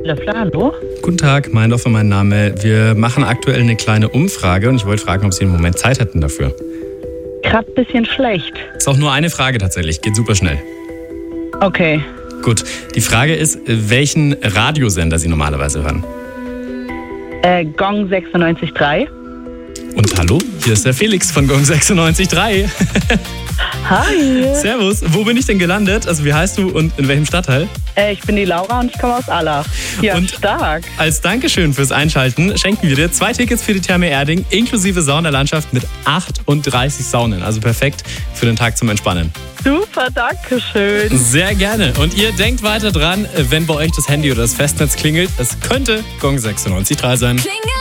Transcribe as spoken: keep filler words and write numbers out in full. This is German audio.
Löffler, hallo? Guten Tag, Meindorfer, mein Name. Wir machen aktuell eine kleine Umfrage und ich wollte fragen, ob Sie einen Moment Zeit hätten dafür. Gerade ein bisschen schlecht. Ist auch nur eine Frage tatsächlich, geht super schnell. Okay. Gut, die Frage ist, welchen Radiosender Sie normalerweise hören? Äh, Gong sechsundneunzig Komma drei. Und hallo, hier ist der Felix von Gong sechsundneunzig Komma drei. Hi. Servus, wo bin ich denn gelandet? Also wie heißt du und in welchem Stadtteil? Äh, ich bin die Laura und ich komme aus Allach. Ja, Und stark. Als Dankeschön fürs Einschalten schenken wir dir zwei Tickets für die Therme Erding inklusive Saunalandschaft mit achtunddreißig Saunen. Also perfekt für den Tag zum Entspannen. Super, danke schön. Sehr gerne. Und ihr denkt weiter dran, wenn bei euch das Handy oder das Festnetz klingelt, es könnte Gong sechsundneunzig Komma drei sein. Klingel!